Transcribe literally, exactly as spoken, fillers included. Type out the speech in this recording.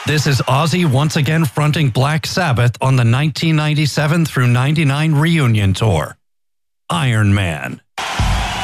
This is Ozzy once again fronting Black Sabbath on the nineteen ninety-seven through ninety-nine reunion tour. Iron Man.